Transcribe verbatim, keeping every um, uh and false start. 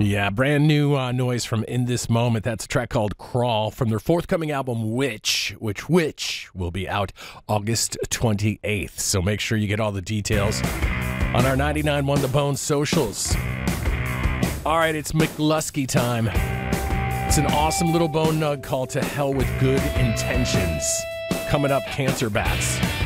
Yeah, brand new uh, noise from In This Moment. That's a track called Crawl from their forthcoming album, Which, which, which will be out August twenty-eighth. So make sure you get all the details on our ninety-nine one The Bone socials. All right, it's McLusky time. It's an awesome little bone nug called To Hell with Good Intentions. Coming up, Cancer Bats.